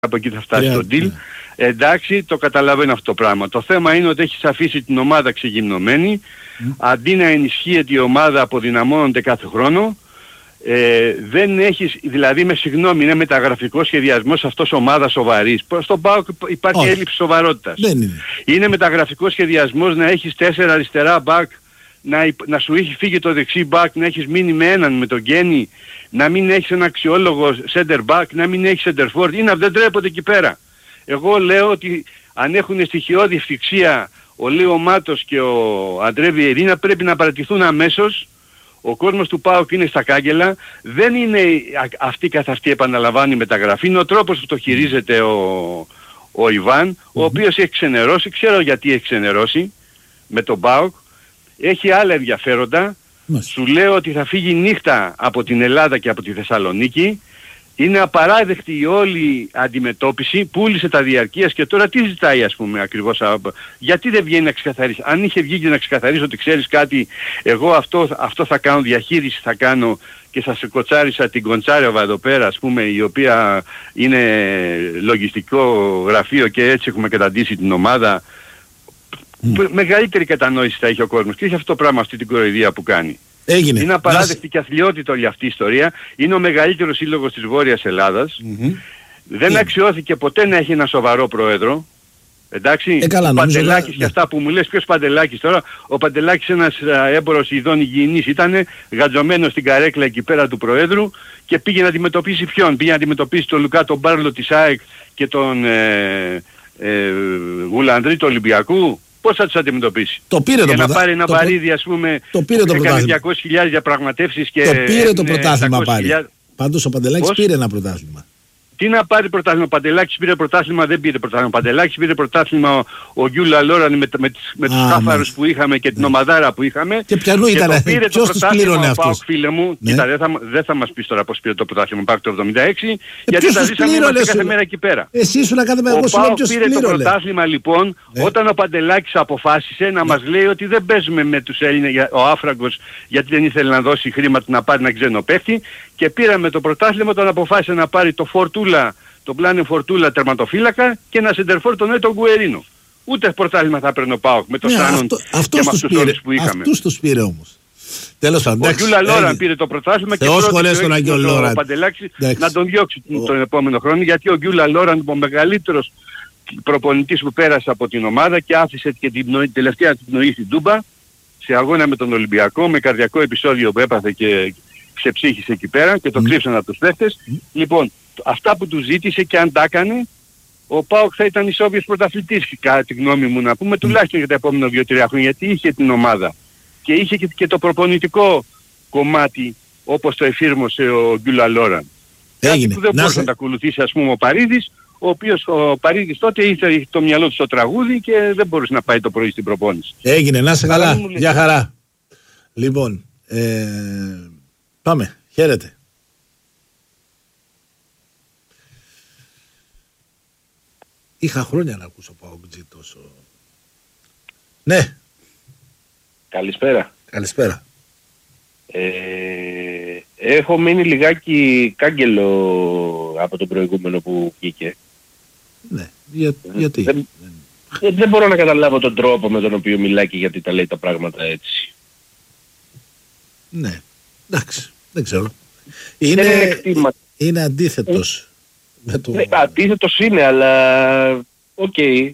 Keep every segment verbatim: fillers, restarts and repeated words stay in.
από εκεί θα φτάσει το deal. Εντάξει, το καταλαβαίνω αυτό το πράγμα. Το θέμα είναι ότι έχεις αφήσει την ομάδα ξεγυμνωμένη, mm. αντί να ενισχύεται η ομάδα αποδυναμώνονται κάθε χρόνο. Ε, δεν έχεις, δηλαδή με συγγνώμη, είναι μεταγραφικός σχεδιασμός αυτός ομάδα σοβαρής. Στον ΠΑΟΚ υπάρχει oh. έλλειψη σοβαρότητας. Δεν είναι. Είναι μεταγραφικός σχεδιασμός να έχεις τέσσερα αριστερά μπακ, να, να σου έχει φύγει το δεξί μπακ, να έχεις μείνει με έναν, με τον Γκένι, να μην έχεις ένα αξιόλογο center back, να μην έχεις center forward. Είναι, δεν τρέπονται εκεί πέρα. Εγώ λέω ότι αν έχουν στοιχειώδη ευθυξία ο Λίο Μάτος και ο Αντρέ Βιερίνα πρέπει να παρατηθούν αμέσως. Ο κόσμος του ΠΑΟΚ είναι στα κάγκελα. Δεν είναι αυτή καθ' αυτή επαναλαμβάνει η μεταγραφή. Είναι ο τρόπος που το χειρίζεται ο, ο Ιβάν, mm-hmm. ο οποίος έχει ξενερώσει. Ξέρω γιατί έχει ξενερώσει με τον ΠΑΟΚ. Έχει άλλα ενδιαφέροντα. Mm-hmm. Σου λέω ότι θα φύγει νύχτα από την Ελλάδα και από τη Θεσσαλονίκη. Είναι απαράδεκτη η όλη αντιμετώπιση, πούλησε τα διαρκείας και τώρα τι ζητάει ας πούμε ακριβώς, γιατί δεν βγαίνει να ξεκαθαρίσει. Αν είχε βγει και να ξεκαθαρίσει ότι ξέρεις κάτι, εγώ αυτό, αυτό θα κάνω, διαχείριση θα κάνω και θα σε κοτσάρισα την Κοντσάρεβα εδώ πέρα ας πούμε, η οποία είναι λογιστικό γραφείο και έτσι έχουμε καταντήσει την ομάδα, mm. μεγαλύτερη κατανόηση θα έχει ο κόσμος και έχει αυτό το πράγμα, αυτή την κοροϊδία που κάνει. Έγινε. Είναι απαράδεκτη και αθλιότητα όλη αυτή η ιστορία. Είναι ο μεγαλύτερος σύλλογος της Βόρειας Ελλάδας. Mm-hmm. Δεν yeah. αξιώθηκε ποτέ να έχει ένα σοβαρό πρόεδρο. Εντάξει, ε, καλά, ο Παντελάκης ναι. και αυτά που μου λες, ποιος Παντελάκης τώρα, ο Παντελάκης ένας έμπορος ειδών υγιεινής ήταν γατζωμένος στην καρέκλα εκεί πέρα του Προέδρου και πήγε να αντιμετωπίσει ποιον, πήγε να αντιμετωπίσει τον Λουκά τον Μπάρλο της ΑΕΚ και τον ε, ε, Γουλανδρή του Ολυμπιακού. Πώς θα τους αντιμετωπίσει. Το πήρε για το να πάρει ένα το... βαρύδι ας πούμε, το πήρε το έκανε διακόσιες χιλιάδες διαπραγματεύσεις και... Το πήρε το πρωτάθλημα πάλι. χιλιάδες... Πάντως ο Παντελάκης Πώς? πήρε ένα πρωτάθλημα. Τι να πάρει πρωτάθλημα, ο Παντελάκης πήρε πρωτάθλημα, δεν πήρε πρωτάθλημα. Ο Παντελάκης πήρε πρωτάθλημα, ο, ο Γκιούλα Λόραν με, με, με τους χάφαρους που είχαμε και την ομαδάρα που είχαμε. Και ποιανού ήταν, ποιος τους πλήρωνε αυτούς. Φίλε μου, ναι. Κοίτα, δεν θα, δεν θα μας πεις τώρα πώς πήρε το πρωτάθλημα Πάοκ το εβδομήντα έξι, ε, γιατί τα ζήσαμε είμαστε κάθε μέρα εκεί πέρα. Εσύ ήσουν να κάθε μέρα, εγώ σου λέω ποιος πήρε το πρωτάθλημα λοιπόν, ναι. όταν ο Παντελάκης αποφάσισε να μας λέει ότι δεν παίζουμε με τους Έλληνες, ο Άφραγκος, γιατί δεν ήθελε να δώσει χρήματα να πάρει ένα ξένο παίχτη, και πήραμε το πρωτάθλημα όταν αποφάσισε να πάρει το Φορτούλα, τον Πλάνιο Φορτούλα τερματοφύλακα και ένα σεντερφόρ τον Έτο Γκουερίνο. Ούτε πρωτάθλημα θα έπαιρνε ο ΠΑΟΚ με το ναι, Σάνον και με τους όρους που είχαμε. Αυτούς τους πήρε όμως. Τέλος πάντων. Ο Γκιούλα Λόραν πήρε το πρωτάθλημα και πρώτος ο Παντελάκης να τον διώξει ο... τον επόμενο χρόνο, γιατί ο Γκιούλα Λόραν, ο μεγαλύτερος προπονητής που πέρασε από την ομάδα και άφησε και την πνοή, τελευταία την πνοή στην Τούμπα σε αγώνα με τον Ολυμπιακό, με καρδιακό επεισόδιο που έπαθε και ξεψύχησε εκεί πέρα και το mm. κρύψαν από τους παίχτες. Mm. Λοιπόν, αυτά που του ζήτησε και αν τα έκανε, ο ΠΑΟΚ θα ήταν ισόβιος πρωταθλητής, κατά τη γνώμη μου να πούμε, mm. τουλάχιστον για τα επόμενα δύο τρία χρόνια, γιατί είχε την ομάδα και είχε και, και το προπονητικό κομμάτι όπως το εφήρμοσε ο Γκιούλα Λόραν. Κάτι που δεν μπορούσε να τα ακολουθήσει ας πούμε ο Παρίδης, ο οποίος ο Παρίδης τότε είχε το μυαλό του στο τραγούδι και δεν μπορούσε να πάει το πρωί στην προπόνηση. Έγινε, να είσαι καλά, για χαρά. Λοιπόν, ε, πάμε, χαίρετε. Είχα χρόνια να ακούσω ΠΑΟΚτζή τόσο. Ναι. Καλησπέρα. Καλησπέρα. Ε, έχω μείνει λιγάκι κάγκελο από το προηγούμενο που βγήκε. Ναι. Για, γιατί. Δεν, δεν, δεν μπορώ να καταλάβω τον τρόπο με τον οποίο μιλάει και γιατί τα λέει τα πράγματα έτσι. Ναι. Εντάξει. Δεν ξέρω. Είναι, είναι, είναι αντίθετος. Με το... ναι, αντίθετος είναι, αλλά οκ. Okay.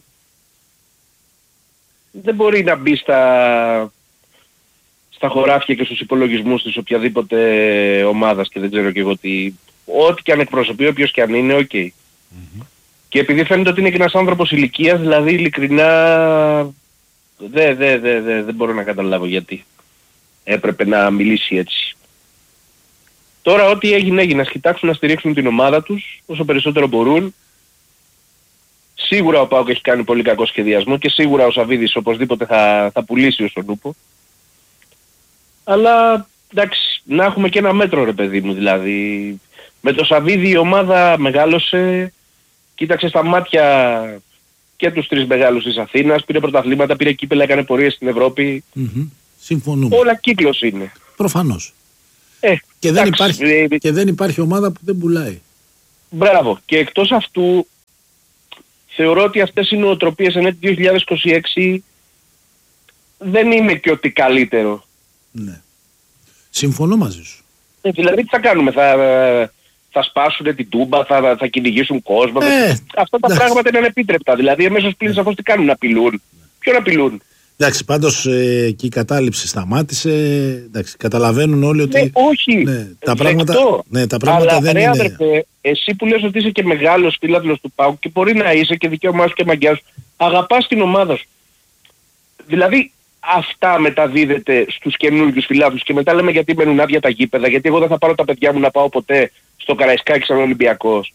Δεν μπορεί να μπει στα, στα χωράφια και στους υπολογισμούς της οποιαδήποτε ομάδας και δεν ξέρω και εγώ τι. Ό,τι και αν εκπροσωπεί, όποιος και αν είναι, οκ. Okay. Mm-hmm. Και επειδή φαίνεται ότι είναι και ένας άνθρωπος ηλικίας, δηλαδή ειλικρινά δεν δε, δε, δε, δε μπορώ να καταλάβω γιατί έπρεπε να μιλήσει έτσι. Τώρα ό,τι έγινε έγινε, ας κοιτάξουν να στηρίξουν την ομάδα τους όσο περισσότερο μπορούν. Σίγουρα ο ΠΑΟΚ έχει κάνει πολύ κακό σχεδιασμό και σίγουρα ο Σαβίδης οπωσδήποτε θα, θα πουλήσει ο Σονούπο. Αλλά εντάξει, να έχουμε και ένα μέτρο ρε παιδί μου, δηλαδή. Με το Σαβίδη η ομάδα μεγάλωσε, κοίταξε στα μάτια και τους τρεις μεγάλους της Αθήνας, πήρε πρωταθλήματα, πήρε κύπελα, έκανε πορείες στην Ευρώπη. Mm-hmm. Συμφωνούμε. Όλα κύκλος είναι. Προφανώς. Ε, και, δεν υπάρχει, ε, και δεν υπάρχει ομάδα που δεν πουλάει. Μπράβο. Και εκτός αυτού θεωρώ ότι αυτές οι νοοτροπίες εν έτη δύο χιλιάδες είκοσι έξι δεν είναι και ότι καλύτερο. Ναι. Συμφωνώ μαζί σου. Ε, δηλαδή τι θα κάνουμε, θα, θα σπάσουν την τούμπα, θα, θα κυνηγήσουν κόσμο. Ε, Αυτά τα εντάξει. πράγματα είναι ανεπίτρεπτα. Δηλαδή εμέσως πλήν σαφώς τι κάνουν, να απειλούν. Ποιον απειλούν. Εντάξει, πάντως ε, και η κατάληψη σταμάτησε. Εντάξει, καταλαβαίνουν όλοι ότι. Ναι, όχι. Ναι, τα πράγματα, ναι, τα πράγματα αλλά, δεν ρε, είναι. Αδερφέ, εσύ που λες ότι είσαι και μεγάλος φίλαθλος του ΠΑΟΚ και μπορεί να είσαι και δικαίωμά σου και μαγκιά σου, αγαπάς την ομάδα σου. Δηλαδή αυτά μεταδίδεται στους καινούργιους φιλάθλους και μετά λέμε γιατί μένουν άδεια τα γήπεδα, γιατί εγώ δεν θα πάρω τα παιδιά μου να πάω ποτέ στο Καραϊσκάκι σαν Ολυμπιακός.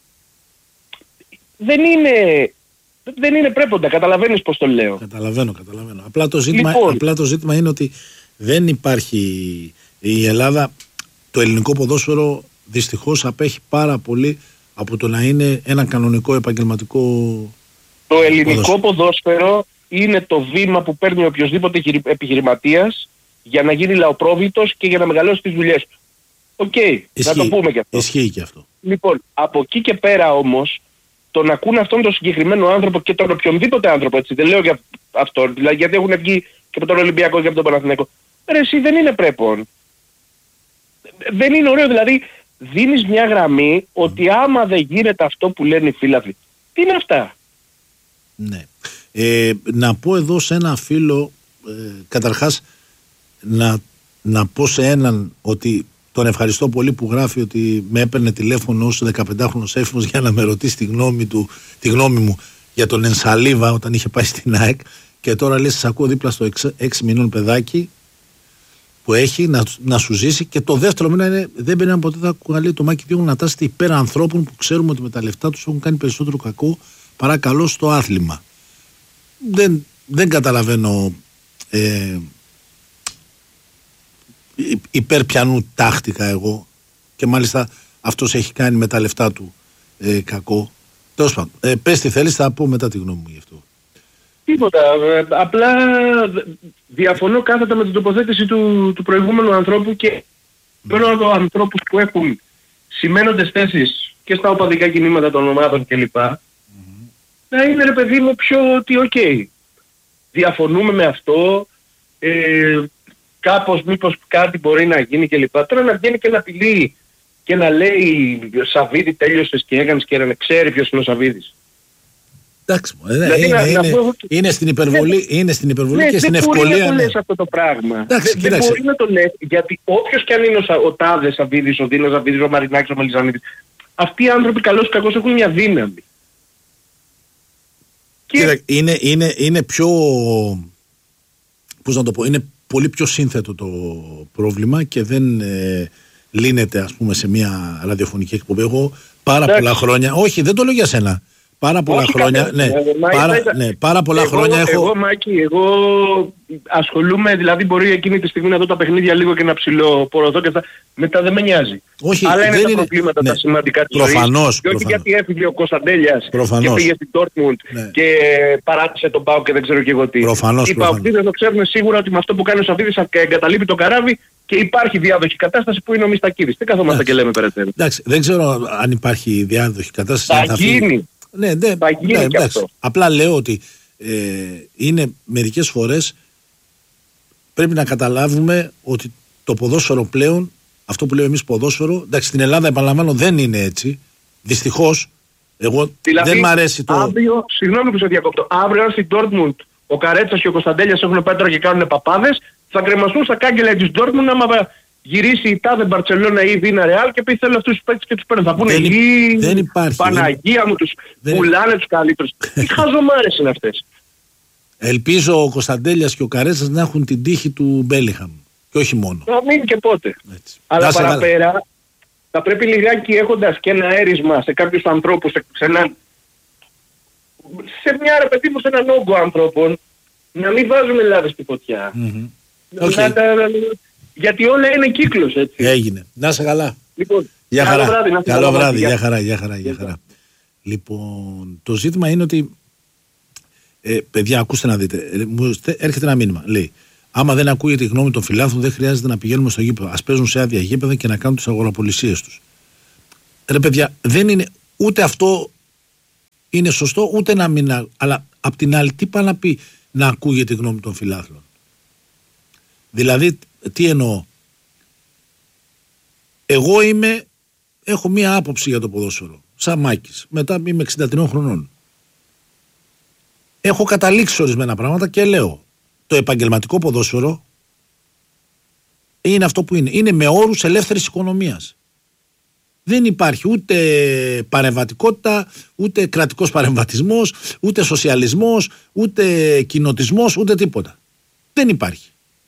Δεν είναι, δεν είναι πρέποντα, καταλαβαίνεις πώς το λέω. Καταλαβαίνω, καταλαβαίνω. Απλά το, ζήτημα, Λοιπόν. απλά το ζήτημα είναι ότι δεν υπάρχει η Ελλάδα, το ελληνικό ποδόσφαιρο δυστυχώς απέχει πάρα πολύ από το να είναι ένα κανονικό επαγγελματικό Το ελληνικό ποδόσφαιρο. ποδόσφαιρο είναι το βήμα που παίρνει οποιοσδήποτε χειρι- επιχειρηματίας για να γίνει λαοπρόβητος και για να μεγαλώσει τις δουλειές του. Οκ, okay, να το πούμε και αυτό. Ισχύει και αυτό. Λοιπόν, από εκεί και πέρα όμως, τον ακούν αυτόν τον συγκεκριμένο άνθρωπο και τον οποιονδήποτε άνθρωπο, έτσι, δεν λέω για αυτόν, δηλαδή γιατί έχουν βγει και από τον Ολυμπιακό και από τον Παναθηναϊκό. Ρε εσύ δεν είναι πρέπον. Δεν είναι ωραίο, δηλαδή δίνεις μια γραμμή ότι άμα δεν γίνεται αυτό που λένε οι φίλαθλοι, τι είναι αυτά. Ναι. Ε, να πω εδώ σε ένα φίλο, ε, καταρχάς να, να πω σε έναν ότι τον ευχαριστώ πολύ που γράφει ότι με έπαιρνε τηλέφωνο ως δεκαπεντάχρονος έφηβος για να με ρωτήσει τη γνώμη, του, τη γνώμη μου για τον Ενσαλίβα όταν είχε πάει στην ΑΕΚ και τώρα λέει σας ακούω δίπλα στο έξι μηνών παιδάκι που έχει να, να σου ζήσει και το δεύτερο μήνα είναι δεν περνάμε ποτέ θα ακούγα το Μάκη Διόγου να τάσετε υπέρ ανθρώπων που ξέρουμε ότι με τα λεφτά τους έχουν κάνει περισσότερο κακό παρά καλό στο άθλημα. Δεν, δεν καταλαβαίνω ε, υπέρ πιανού τάχτηκα εγώ και μάλιστα αυτός έχει κάνει με τα λεφτά του ε, κακό. Τέλος πάντων, ε, πες τι θέλεις, θα πω μετά τη γνώμη μου γι' αυτό. Τίποτα, ε, απλά διαφωνώ κάθετα με την τοποθέτηση του, του προηγούμενου ανθρώπου και θέλω mm. από ανθρώπους που έχουν σημαίνοντες θέσεις και στα οπαδικά κινήματα των ομάδων κλπ. Mm. Να είναι ρε παιδί μου πιο ότι οκ. Okay. Διαφωνούμε με αυτό, ε, κάπως μήπως κάτι μπορεί να γίνει κλπ. Τώρα να βγαίνει και να απειλεί και να λέει Σαββίδη τέλειωσες και έκανες και να ξέρει ποιος είναι ο Σαββίδης. Εντάξει, δηλαδή, είναι, να, είναι, να πω... είναι στην υπερβολή, ναι, είναι στην υπερβολή ναι, και στην ευκολία. Δεν μπορεί να το λες αυτό το πράγμα. Εντάξει, δεν, δεν μπορεί να το λες, γιατί όποιος και αν είναι ο, ο Τάδε Σαββίδης, ο Δίνος Σαββίδης, ο Μαρινάκης, ο Μελισανίδης, αυτοί οι άνθρωποι καλώς ή κακώς έχουν μια δύναμη. Κοίτα, και... είναι, είναι, είναι πιο, πώς να το πω, είναι πολύ πιο σύνθετο το πρόβλημα και δεν ε, λύνεται ας πούμε σε μια ραδιοφωνική εκπομπή. Εγώ πάρα Εντάξει. πολλά χρόνια, όχι δεν το λέω για σένα, πάρα πολλά Όχι χρόνια, ναι, ναι, πάρα, ήταν... ναι, πάρα πολλά εγώ, χρόνια έχω... Εγώ Μάκη, εγώ ασχολούμαι, δηλαδή μπορεί εκείνη τη στιγμή να δω τα παιχνίδια λίγο και να ψηλοποροδώ και αυτά, μετά δεν με νοιάζει. Όχι, αλλά είναι δεν τα είναι... προβλήματα ναι. τα σημαντικά της προφανώς, ζωής. Και όχι γιατί έφυγε ο Κωνσταντέλιας προφανώς. και πήγε στην Dortmund ναι. και παράτησε τον ΠΑΟΚ και δεν ξέρω και εγώ τι. Προφανώς, οι ΠΑΟΚτίδες το ξέρουν σίγουρα ότι με αυτό που κάνει ο Σαββίδης θα εγκαταλείπει το καράβι και υπάρχει διάδοχη κατάσταση που είναι ο Μιστακίδης. Τι καθόμαστε ναι. και λέμε περαιτέρω. Εντάξει, δεν ξέρω αν υπάρχει διάδοχη κατάσταση. Θα γίνει. Ναι, ναι, θα γίνει ναι, και αυτό. Απλά λέω ότι ε, είναι μερικές φορές πρέπει να καταλάβουμε ότι το ποδόσφαιρο πλέον, αυτό που λέμε εμείς ποδόσφαιρο, εντάξει στην Ελλάδα επαναλαμβάνω δεν είναι έτσι, δυστυχώς, εγώ δηλαδή, δεν μ' αρέσει το... Αύριο, συγγνώμη που σε διακόπτω, αύριο στην Dortmund ο Καρέτσας και ο Κωνσταντέλιας έχουν πάει τώρα και κάνουν παπάδες, θα κρεμαστούν στα κάγκελα της Dortmund άμα γυρίσει η τάδε Μπαρτσελώνα ή η Βίνα Ρεάλ και πει θέλω αυτούς τους παίκτες και τους παίρνουν. Θα πούνε η δεν υπάρχει, Παναγία δεν... μου τους δεν... πουλάνε τους καλύτερους. Τι χαζομάρες είναι αυτές. Ελπίζω ο Κωνσταντέλιας και ο Καρέτσας να έχουν την τύχη του Μπέλιχαμ. Και όχι μόνο. Να μην και πότε. Έτσι. Αλλά Άσε παραπέρα βάλε. θα πρέπει λιγάκι έχοντας και ένα έρισμα σε κάποιους ανθρώπους, σε, σε, ένα, σε μια ρε παιδί μου σε έναν όγκο ανθρώπων, να μην βάζουμε λάδες στη φωτιά. Mm-hmm. Okay. Να τα, γιατί όλα είναι κύκλος έτσι. Έγινε. Να είσαι καλά. Λοιπόν, για χαρά. Καλό βράδυ. Καλό βράδυ. Για χαρά, για χαρά, για χαρά. Λοιπόν, το ζήτημα είναι ότι ε, παιδιά, ακούστε να δείτε. Ε, μου έρχεται ένα μήνυμα. Λέει, άμα δεν ακούγεται η γνώμη των φιλάθλων, δεν χρειάζεται να πηγαίνουμε στο γήπεδο. Ας παίζουν σε άδεια γήπεδα και να κάνουν τις αγοραπολισίες τους. Ρε παιδιά, δεν είναι ούτε αυτό είναι σωστό, ούτε να μην. Αλλά απ' την άλλη, τι πάει να πει να ακούγεται η γνώμη των φιλάθλων. Δηλαδή, τι εννοώ. Εγώ είμαι, έχω μία άποψη για το ποδόσφαιρο. Σαν Μάκης. Μετά είμαι εξήντα τριών χρονών. Έχω καταλήξει ορισμένα πράγματα και λέω, το επαγγελματικό ποδόσφαιρο είναι αυτό που είναι. Είναι με όρους ελεύθερης οικονομίας. Δεν υπάρχει ούτε παρεμβατικότητα, ούτε κρατικός παρεμβατισμός, ούτε σοσιαλισμός, ούτε κοινοτισμός, ούτε τίποτα. Δεν υπάρχει.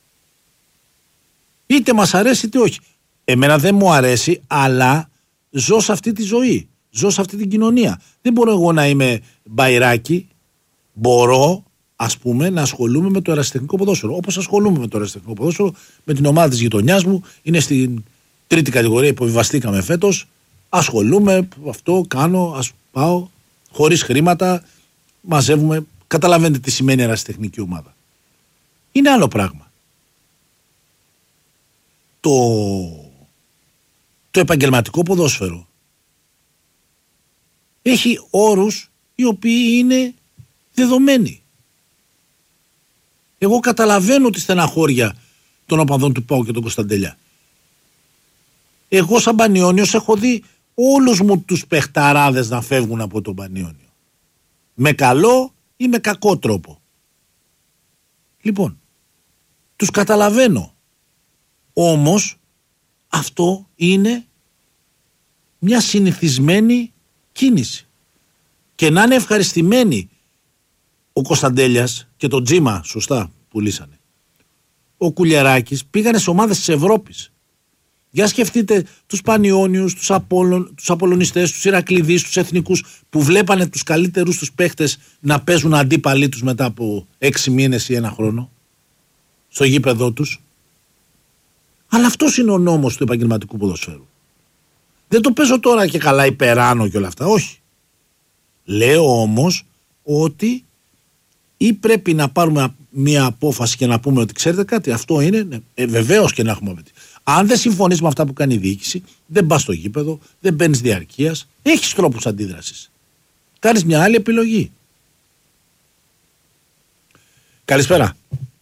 Είτε μας αρέσει είτε όχι. Εμένα δεν μου αρέσει, αλλά ζω σε αυτή τη ζωή. Ζω σε αυτή την κοινωνία. Δεν μπορώ εγώ να είμαι μπαϊράκι. Μπορώ, ας πούμε, να ασχολούμαι με το ερασιτεχνικό ποδόσφαιρο. Όπως ασχολούμαι με το ερασιτεχνικό ποδόσφαιρο, με την ομάδα της γειτονιάς μου. Είναι στην τρίτη κατηγορία, υποβιβαστήκαμε φέτος. Ασχολούμαι, αυτό κάνω, ας πάω, χωρίς χρήματα, μαζεύουμε. Καταλαβαίνετε τι σημαίνει ερασιτεχνική ομάδα. Είναι άλλο πράγμα. Το, το επαγγελματικό ποδόσφαιρο έχει όρους οι οποίοι είναι δεδομένοι. Εγώ καταλαβαίνω τη στεναχώρια των οπαδών του ΠΑΟΚ και τον Κωνσταντέλια. Εγώ σαν Πανιώνιος έχω δει όλους μου τους παιχταράδες να φεύγουν από τον Πανιώνιο. Με καλό ή με κακό τρόπο. Λοιπόν, τους καταλαβαίνω. Όμως αυτό είναι μια συνηθισμένη κίνηση. Και να είναι ευχαριστημένοι ο Κωνσταντέλιας και το Τζίμα, σωστά, πουλήσανε. Ο Κουλιεράκης πήγανε σε ομάδες της Ευρώπης. Για σκεφτείτε τους Πανιώνιους, τους, Απόλλων, τους Απολωνιστές, τους Ηρακλειδείς, τους Εθνικούς που βλέπανε τους καλύτερους τους παίχτες να παίζουν αντίπαλοι τους μετά από έξι μήνες ή ένα χρόνο στο γήπεδό τους. Αλλά αυτός είναι ο νόμος του επαγγελματικού ποδοσφαίρου. Δεν το παίζω τώρα και καλά υπεράνω και όλα αυτά, όχι. Λέω όμως ότι ή πρέπει να πάρουμε μια απόφαση και να πούμε ότι ξέρετε κάτι, αυτό είναι, ναι, ε, βεβαίως και να έχουμε απαιτήσει. Αν δεν συμφωνείς με αυτά που κάνει η διοίκηση, δεν πας στο γήπεδο, δεν μπαίνεις διαρκείας, έχεις τρόπους αντίδρασης. Κάνεις μια άλλη επιλογή. Καλησπέρα.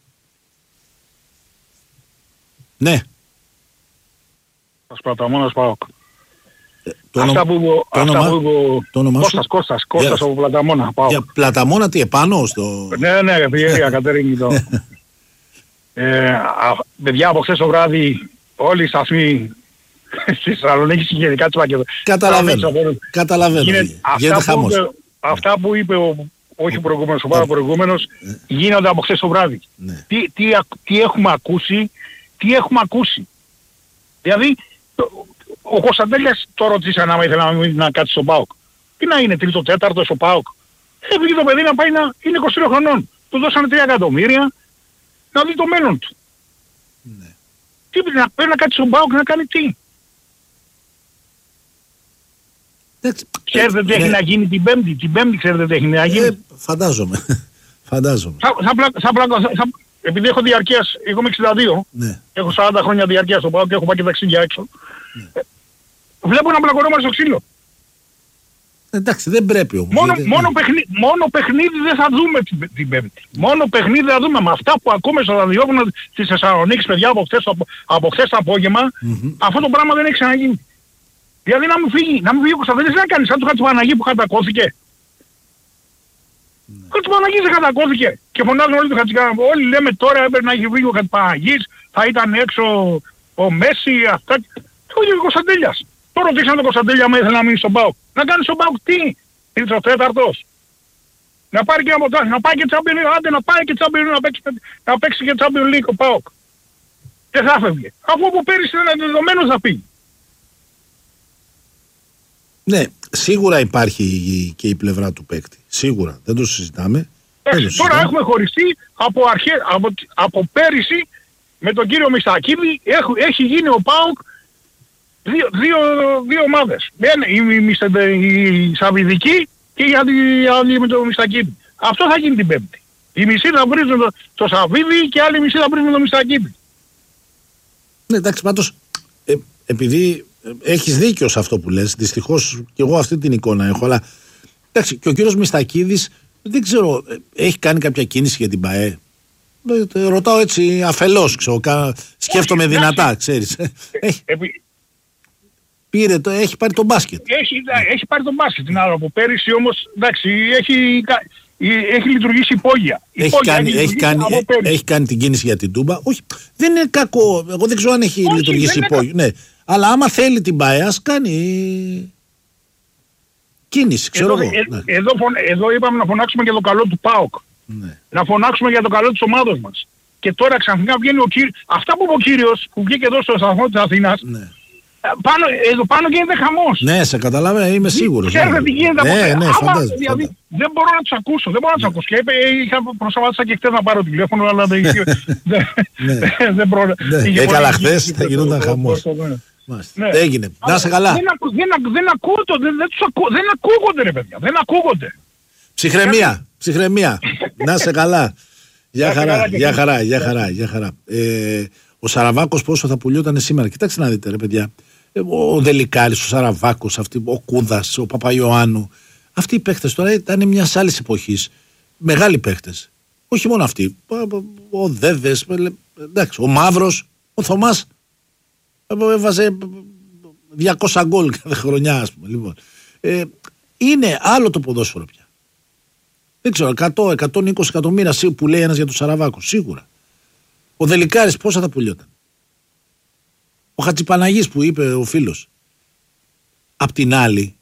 Ναι. Πλαταμόνας ΠΑΟΚ. Ε, το αυτά που είπε Κώστας, Κώστας, Κώστας από Πλαταμόνα ΠΑΟΚ. Για Πλαταμόνα τι επάνω στο... Ναι, ναι, για Κατερίνη το... ε, παιδιά από χθες το βράδυ όλοι οι σταθμοί στη Θεσσαλονίκη γενικά της Μακεδονίας. Καταλαβαίνω, καταλαβαίνω. Γίνεται, αυτά, που είπε, αυτά που είπε ο, όχι ο προηγούμενος, ο πάρα προηγούμενος, γίνονται από χθες το βράδυ. Ναι. Τι, τι, τι έχουμε ακούσει, τι έχουμε ακούσει. Δηλαδή, ο Κωνσταντέλιας το ρωτήσαν άμα ήθελε να, να κάτσει στον ΠΑΟΚ. Τι να είναι, τρίτο, τέταρτο στο ΠΑΟΚ. Έφυγε το παιδί να πάει να είναι είκοσι τρία χρονών. Του δώσανε τρία εκατομμύρια να δει το μέλλον του. Ναι. Τι να πρέπει να κάτσει στον ΠΑΟΚ να κάνει τι. Ξέρετε τι έχει ναι. να γίνει την Πέμπτη. Την Πέμπτη ξέρετε τι έχει να γίνει. Ε, φαντάζομαι. φαντάζομαι. Θα, θα, πλα, θα, πλα, θα, θα, επειδή έχω διαρκείας, εγώ είμαι εξήντα δύο, ναι. έχω σαράντα χρόνια διαρκείας στον ΠΑΟΚ και έχω πάει και ταξίδια έξω. Ναι. Ε, βλέπω να πλακωνόμαστε στο ξύλο. Εντάξει, δεν πρέπει όμως. Μόνο, γιατί... μόνο, παιχνί, μόνο παιχνίδι δεν θα δούμε την, την Πέμπτη. Μόνο παιχνίδι θα δούμε. Με αυτά που ακούμε στο ραδιόφωνο της Θεσσαλονίκης, παιδιά, από χθες το, από χθες το απόγευμα, mm-hmm. αυτό το πράγμα δεν έχει ξαναγίνει. Δηλαδή να μου φύγει, να μου φύγει ο Κωνσταντέλης να κάνει σαν του Χατζηπαναγή που κατακώθηκε. Ο mm. Χατζηπαναγής δεν κατακώθηκε. Και φωνάζουν όλοι του Χατζηπαναγή. Όλοι λέμε τώρα έπρεπε να έχει βγει ο Χατζηπαναγής, θα ήταν έξω ο Μέση, αυτά. Και ο Κωνσταντέλιας. Τώρα ρωτήσαν τον Κωνσταντέλια άμα ήθελε να μείνει στον ΠΑΟΚ. Να κάνει στον ΠΑΟΚ τι, τρίτος τέταρτος. Να πάρει και ένα ποτάσι, να πάει και Champions League, άντε να πάει και Champions League, να παίξει, να παίξει και Champions League ο ΠΑΟΚ. Δεν θα έφευγε. Αφού από πέρυσι ήταν δεδομένος να πει. Ναι, σίγουρα υπάρχει και η πλευρά του παίκτη. Σίγουρα, δεν το συζητάμε. Ε, τώρα συζητάμε. Έχουμε χωριστεί από, αρχέ, από, από πέρυσι με τον κύριο Μιστακίδη, έχει, έχει γίνει ο ΠΑΟΚ δύο, δύο, δύο ομάδες. Η, η, η Σαββιδική και η άλλη με τον Μιστακίδη. Αυτό θα γίνει την Πέμπτη. Οι μισοί θα βρίζουν το, το Σαββίδη και άλλοι μισοί θα βρίζουν τον Μιστακίδη. Ναι, εντάξει, πάντως, ε, επειδή έχεις δίκιο σε αυτό που λες, δυστυχώς και εγώ αυτή την εικόνα έχω, αλλά Εντάξει, και ο κύριος Μιστακίδης δεν ξέρω, έχει κάνει κάποια κίνηση για την ΠΑΕ. Ρωτάω έτσι αφελώς, ξέρω, σκέφτομαι όχι, δυνατά, ξέρεις. Έχει, επί... πήρε το, έχει πάρει τον μπάσκετ. Έχει, έχει πάρει τον μπάσκετ, την άλλο από πέρυσι όμως, εντάξει, έχει, έχει λειτουργήσει υπόγεια. Έχει, υπόγεια, κάνει, έχει, κάνει, έχει κάνει την κίνηση για την Τούμπα. Όχι, δεν είναι κακό, εγώ δεν ξέρω αν έχει όχι, λειτουργήσει υπόγεια. Ναι. Αλλά άμα θέλει την ΠΑΕ, ας κάνει κίνηση, ξέρω εδώ, εγώ. Ε, ναι. εδώ, εδώ είπαμε να φωνάξουμε για το καλό του ΠΑΟΚ. Ναι. Να φωνάξουμε για το καλό της ομάδας μας. Και τώρα ξαφνικά βγαίνει ο κύριος, αυτά που είπε ο κύριος που βγήκε εδώ στο σταθμό της Αθήνας, ναι. πάνω, εδώ πάνω γίνεται χαμός. Ναι, σε καταλαβαίνω, είμαι σίγουρος. Ξέρετε ναι. τι γίνεται ναι, από ναι, άμα, φαντάζομαι, δηλαδή, φαντάζομαι. δεν μπορώ να τους ακούσω, δεν μπορώ να τους ακούσω. Και είπε, είχα προσπαθήσει και χτες να πάρω τηλέφωνο, αλλά δεν δεν μπορώ. Έκαλα χθες, θα γινόταν χαμός. Ναι. Έγινε. Να σε καλά. Δεν, ακου, δεν, δεν, ακούω το, δεν, δεν, τους ακού, δεν ακούγονται ρε παιδιά. Δεν ακούγονται. Ψυχραιμία. Ψυχραιμία. Να σε καλά. Γεια χαρά. Γεια χαρά. Γεια χαρά. Γεια χαρά. Ε, ο Σαραβάκος πόσο θα πουλιόταν σήμερα. Κοιτάξτε να δείτε ρε παιδιά. Ο Δελικάρης, ο Σαραβάκος, αυτή, ο Κούδας, ο Παπαϊωάννου. Αυτοί οι παίχτες τώρα ήταν μια άλλη εποχή. Μεγάλοι παίχτες. Όχι μόνο αυτοί. Ο Δέδες, εντάξει, ο Μαύρος, ο Θωμάς. Έβαζε διακόσια γκολ κάθε χρονιά, ας πούμε. Λοιπόν, ε, είναι άλλο το ποδόσφαιρο πια. Δεν ξέρω, εκατό με εκατόν είκοσι εκατομμύρια που λέει ένας για τον Σαραβάκο, σίγουρα. Ο Δελικάρης πόσα θα πουλιόταν. Ο Χατζηπαναγής που είπε ο φίλος. Απ' την άλλη,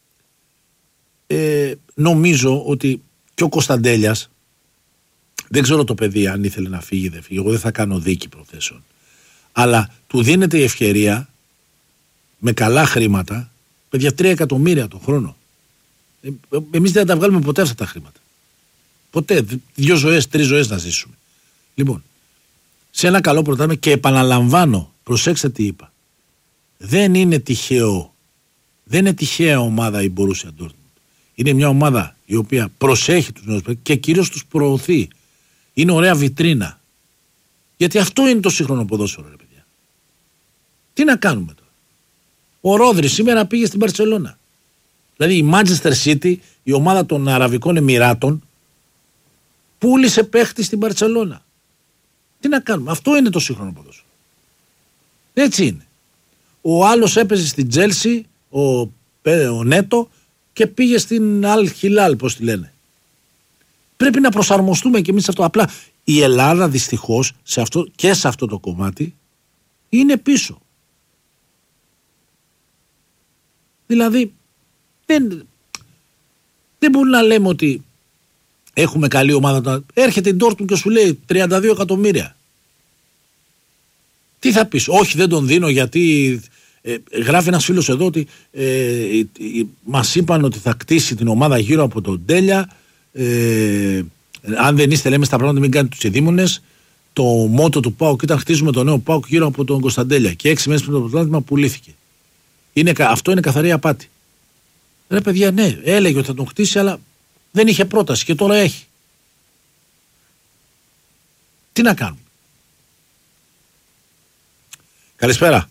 ε, νομίζω ότι και ο Κωνσταντέλιας, δεν ξέρω το παιδί αν ήθελε να φύγει δεν φύγει, εγώ δεν θα κάνω δίκη προθέσεων. Αλλά του δίνεται η ευκαιρία με καλά χρήματα, παιδιά τρία εκατομμύρια το χρόνο. Ε, εμείς δεν θα τα βγάλουμε ποτέ αυτά τα χρήματα. Ποτέ. Δύο ζωές, τρεις ζωές να ζήσουμε. Λοιπόν, σε ένα καλό πρωτάθλημα και επαναλαμβάνω, προσέξτε τι είπα. Δεν είναι τυχαίο, δεν είναι τυχαία ομάδα η Μπορούσια Ντόρτμουντ. Είναι μια ομάδα η οποία προσέχει τους νέους παίκτες και κυρίως τους προωθεί. Είναι ωραία βιτρίνα. Γιατί αυτό είναι το σύγχρονο ποδόσφαιρο, ρε παιδιά. Τι να κάνουμε τώρα. Ο Ρόδρυ σήμερα πήγε στην Μπαρσελόνα. Δηλαδή η Manchester City, η ομάδα των Αραβικών Εμιράτων, πούλησε παίχτη στην Μπαρσελόνα. Τι να κάνουμε. Αυτό είναι το σύγχρονο ποδόσφαιρο. Έτσι είναι. Ο άλλος έπαιζε στην Τζέλσι, ο, ο Νέτο, και πήγε στην Αλ Χιλάλ, πώς τη λένε. Πρέπει να προσαρμοστούμε και εμείς σε αυτό. Απλά η Ελλάδα δυστυχώς σε αυτό, και σε αυτό το κομμάτι είναι πίσω. Δηλαδή δεν, δεν μπορούμε να λέμε ότι έχουμε καλή ομάδα. Έρχεται η Ντόρτμουντ και σου λέει τριάντα δύο εκατομμύρια. Τι θα πεις? Όχι, δεν τον δίνω γιατί ε, γράφει ένας φίλος εδώ ότι ε, ε, ε, μας είπαν ότι θα κτίσει την ομάδα γύρω από τον Τέλια. Ε, αν δεν είστε, λέμε στα πράγματα, μην κάνετε τους ειδήμονες. Το μότο του ΠΑΟΚ ήταν χτίζουμε το νέο ΠΑΟΚ γύρω από τον Κωνσταντέλια. Και έξι μέρες πριν το πρωτάθλημα πουλήθηκε. Είναι, αυτό είναι καθαρή απάτη. Ρε παιδιά, ναι, έλεγε ότι θα τον χτίσει, αλλά δεν είχε πρόταση και τώρα έχει. Τι να κάνουμε. Καλησπέρα.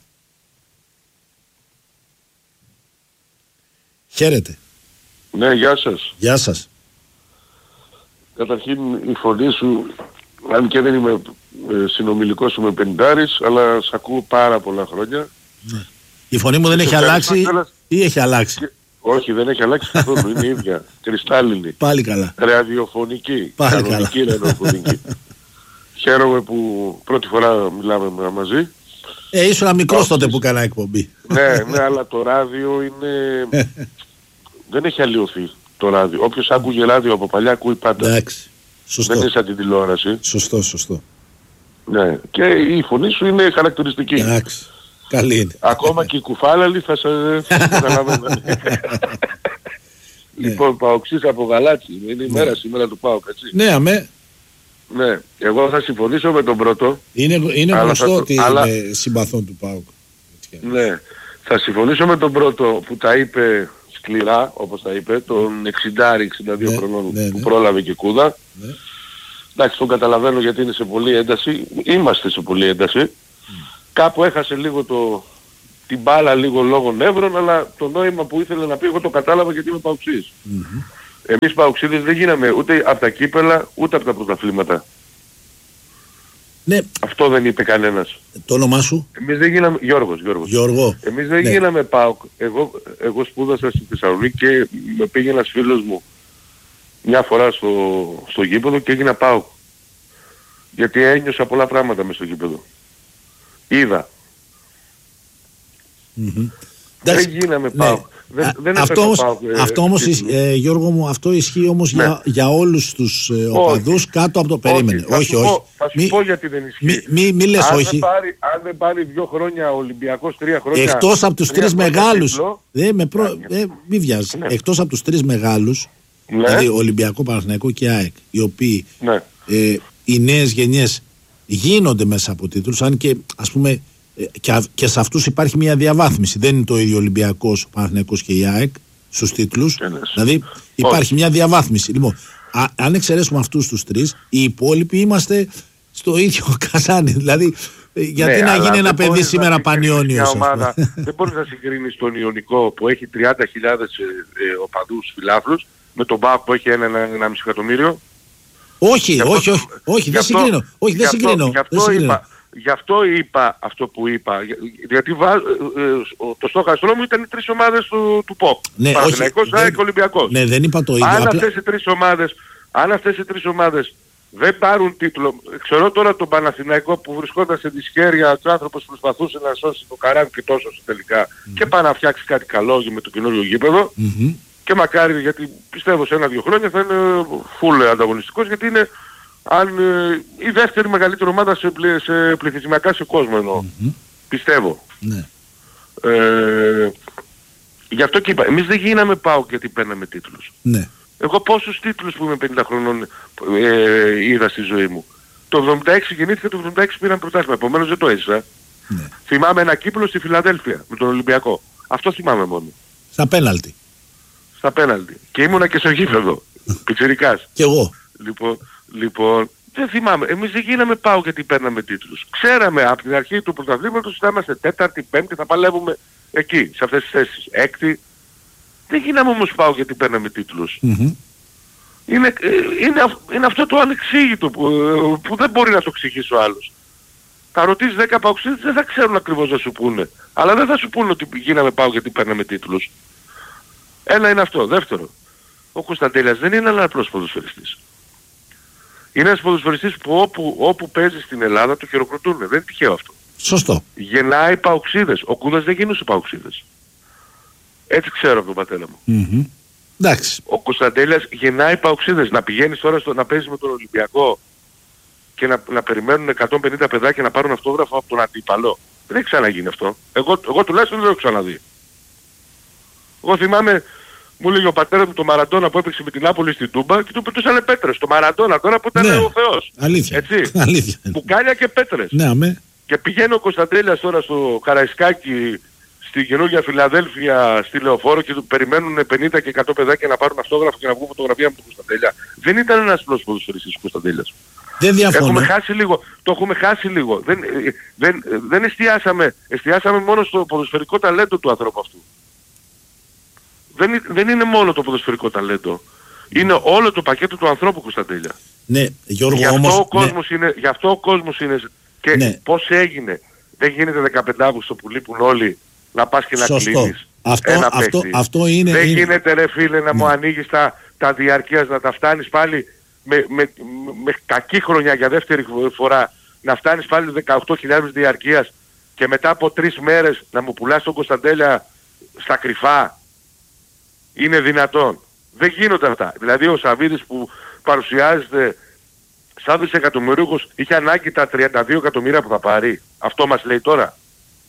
Χαίρετε. Ναι, γεια σας. Γεια σας. Καταρχήν η φωνή σου, αν και δεν είμαι ε, συνομιλικός σου με πενηντάρης, αλλά σ' ακούω πάρα πολλά χρόνια. Ναι. Η φωνή μου δεν έχει αλλάξει ή έχει αλλάξει? Και, όχι, δεν έχει αλλάξει καθόλου, είναι η ίδια, κρυστάλλινη. Πάλι καλά. Ραδιοφωνική. Πάλι κανονική καλά. ραδιοφωνική. Χαίρομαι που πρώτη φορά μιλάμε μαζί. Ε, ήσουν μικρός τότε που έκανα εκπομπή. Ναι, ναι, αλλά το ράδιο είναι... δεν έχει αλλοιωθεί το ράδιο. Όποιος άκουγε ράδιο από παλιά ακούει πάντα. Εντάξει. Σωστό. Δεν είναι σαν την τηλεόραση. Σωστό, σωστό. Ναι. Και η φωνή σου είναι χαρακτηριστική. Εντάξει. Καλή είναι. Ακόμα και οι κουφάλαλοι θα σε καταλαβαίνουν. Λοιπόν, Παοξής από Γαλάτσι. Είναι η μέρα σήμερα του Πάοκ, έτσι. Ναι, αμέ. Ναι, εγώ θα συμφωνήσω με τον πρώτο. Είναι, είναι γνωστό θα... ότι αλλά... είναι συμπαθών του ΠΑΟΚ. Ναι, θα συμφωνήσω με τον πρώτο που τα είπε σκληρά, όπως τα είπε, τον εξήντα εξήντα δύο ναι, χρονών ναι, ναι. που πρόλαβε και κούδα. Ναι. Εντάξει, τον καταλαβαίνω γιατί είναι σε πολλή ένταση. Είμαστε σε πολλή ένταση. Mm. Κάπου έχασε λίγο το, την μπάλα λίγο λόγω νεύρων, αλλά το νόημα που ήθελε να πει εγώ το κατάλαβα γιατί είμαι παοξής. Mm-hmm. Εμείς παοξίδες δεν γίναμε ούτε από τα κύπελα ούτε από τα πρωταθλήματα. Ναι. Αυτό δεν είπε κανένας. Το όνομά σου? Εμείς δεν γίναμε... Γιώργος, Γιώργος. Γιώργο. Εμείς δεν ναι. γίναμε ΠΑΟΚ. Εγώ, εγώ σπούδασα στη Θεσσαλονίκη και με πήγε ένας φίλος μου μια φορά στο, στο γήπεδο και έγινα ΠΑΟΚ. Γιατί ένιωσα πολλά πράγματα μες στο γήπεδο. Είδα. Mm-hmm. Δεν γίναμε ναι. ΠΑΟΚ. Δεν, δεν αυτό όμως, ΠΑΟΚ, ε, αυτό όμως ε, Γιώργο μου, αυτό ισχύει όμως ναι. για, για όλους τους ε, οπαδούς κάτω από το περίμενε. Όχι, όχι, θα όχι. Πω, θα σου μη, πω γιατί δεν ισχύει. Μη, μη, μη λες αν όχι. Δεν πάρει, αν δεν πάρει δύο χρόνια ο Ολυμπιακός, τρία χρόνια... Εκτός από τους τρεις μεγάλους, τίτλο, ε, με προ, ε, μη βιάζεις, ναι. εκτός από τους τρεις μεγάλους, ναι. δηλαδή Ολυμπιακό, Παναθηναϊκό και ΑΕΚ, οι οποίοι ναι. ε, οι νέες γενιές γίνονται μέσα από τίτλους, αν και ας πούμε και, και σε αυτούς υπάρχει μια διαβάθμιση. Δεν είναι το ίδιο Ολυμπιακός, ο Παναθηναϊκός και η ΑΕΚ στους τίτλους. Δηλαδή υπάρχει Όχι. μια διαβάθμιση. Λοιπόν, α, αν εξαιρέσουμε αυτούς τους τρεις, οι υπόλοιποι είμαστε στο ίδιο καζάνι. Δηλαδή, γιατί ναι, να γίνει ένα παιδί σήμερα Πανιόνιος? Δεν μπορείς να συγκρίνεις τον Ιωνικό που έχει τριάντα χιλιάδες ε, ε, οπαδούς φιλάθλους με τον ΠΑΟΚ που έχει ένα, ένα, ένα μισό εκατομμύριο. Όχι, όχι, όχι, όχι, όχι, δεν συγκρίνω. Όχι, δεν συγκρίνω. Γι' αυτό είπα. Γι' αυτό είπα αυτό που είπα, γιατί βα... το στόχαστρό μου ήταν οι τρεις ομάδες του, του ΠΟΚ. Ναι, Παναθηναϊκός, ΑΕΚ και Ολυμπιακός. Ναι, δεν είπα το ίδιο. Αν, απλά... αυτές οι τρεις ομάδες, αν αυτές οι τρεις ομάδες δεν πάρουν τίτλο, ξέρω τώρα τον Παναθηναϊκό που βρισκόταν σε δυσχέρεια, ο άνθρωπος προσπαθούσε να σώσει το καράβι και τόσο τελικά mm-hmm. και πάει να φτιάξει κάτι καλό με το καινούριο γήπεδο mm-hmm. και μακάρι, γιατί πιστεύω σε ένα-δύο χρόνια θα είναι full ανταγωνιστικός, γιατί είναι αν, ε, η δεύτερη μεγαλύτερη ομάδα σε, πλη, σε πληθυσμιακά σε κόσμο εννοώ. Mm-hmm. Πιστεύω. Ναι. Ε, γι' αυτό και είπα, εμείς δεν γίναμε ΠΑΟΚ γιατί παίρναμε τίτλους. Ναι. Εγώ πόσους τίτλους που είμαι πενήντα χρονών ε, είδα στη ζωή μου. Το εβδομήντα έξι γεννήθηκα, το εβδομήντα έξι πήραν πρωτάθλημα, επομένως δεν το έζησα. Ναι. Θυμάμαι ένα κύπελλο στη Φιλαδέλφια με τον Ολυμπιακό. Αυτό θυμάμαι μόνο. Στα πέναλτι. Στα πέναλτι. Και ήμουνα και στο γήπεδο. Πιτσιρικάς. Κι εγώ. Λοιπόν, λοιπόν, δεν θυμάμαι. Εμείς δεν γίναμε ΠΑΟΚ γιατί παίρναμε τίτλους. Ξέραμε από την αρχή του πρωταθλήματος θα είμαστε τέταρτη, πέμπτη, θα παλεύουμε εκεί, σε αυτές τις θέσεις. Έκτη. Δεν γίναμε όμως ΠΑΟΚ γιατί παίρναμε τίτλους. Mm-hmm. Είναι, είναι, είναι αυτό το ανεξήγητο που, που δεν μπορεί να το εξηγήσει ο άλλος. Θα ρωτήσεις δέκα ΠΑΟΚσίδες, δεν θα ξέρουν ακριβώς να σου πούνε. Αλλά δεν θα σου πούνε ότι γίναμε ΠΑΟΚ γιατί παίρναμε τίτλους. Ένα είναι αυτό. Δεύτερο, ο Κωνσταντέλιας δεν είναι ένα απλός ποδοσφαιριστής. Είναι ένας ποδοσφαιριστής που όπου, όπου παίζει στην Ελλάδα το χειροκροτούν. Δεν είναι τυχαίο αυτό. Σωστό. Γεννάει παοξίδες. Ο Κούδας δεν γίνούσε παοξίδες. Έτσι ξέρω από τον πατέρα μου. Mm-hmm. Εντάξει. Ο Κωνσταντέλιας γεννάει παοξίδες. Να πηγαίνεις τώρα στο, να παίζεις με τον Ολυμπιακό και να, να περιμένουν εκατόν πενήντα παιδάκια να πάρουν αυτόγραφο από τον αντίπαλο. Δεν έχει ξαναγίνει αυτό. Εγώ, εγώ τουλάχιστον δεν το έχω ξαναδεί. Εγώ θυμάμαι, μου έλεγε ο πατέρας μου το Μαραντόνα που έπαιξε με την Νάπολη στην Τούμπα και του πετούσανε πέτρες. Το Μαραντόνα τώρα που ήταν ναι. ο Θεός. Αλήθεια. Έτσι. Αλήθεια. Μπουκάλια και πέτρες. Ναι, αμέ. Και πηγαίνει ο Κωνσταντέλιας τώρα στο Καραϊσκάκι, στην καινούργια Φιλαδέλφια, στη Λεωφόρο και του περιμένουν πενήντα και εκατό παιδάκια να πάρουν αυτόγραφο και να βγουν φωτογραφία με τον Κωνσταντέλια. Δεν ήταν ένας απλός ποδοσφαιριστής ο Κωνσταντέλιας. Δεν διαφωνώ. Έχουμε χάσει λίγο. Το έχουμε χάσει λίγο. Δεν, δεν, δεν εστιάσαμε. Εστιάσαμε μόνο στο ποδοσφαιρικό ταλέντο του ανθρώπου αυτού. Δεν, δεν είναι μόνο το ποδοσφαιρικό ταλέντο. Είναι όλο το πακέτο του ανθρώπου Κωνσταντέλια. Ναι, Γιώργο, γι' αυτό όμως, ο κόσμος ναι. είναι, γι' αυτό ο κόσμος είναι και ναι. πώς έγινε. Δεν γίνεται δεκαπέντε Αυγούστου που λείπουν όλοι να πας και να Σωστό. κλείνεις αυτό, ένα αυτό, παίκτη. Αυτό είναι, δεν είναι... γίνεται ρε φίλε να ναι. μου ανοίγεις τα, τα διαρκείας, να τα φτάνεις πάλι με, με, με κακή χρονιά για δεύτερη φορά, να φτάνεις πάλι δεκαοκτώ χιλιάδες διαρκείας και μετά από τρεις μέρες να μου πουλάς τον Κωνσταντέλια στα κρυφά. Είναι δυνατόν. Δεν γίνονται αυτά. Δηλαδή ο Σαββίδης που παρουσιάζεται σαν δισεκατομμυρίουχος είχε ανάγκη τα τριάντα δύο εκατομμύρια που θα πάρει. Αυτό μας λέει τώρα.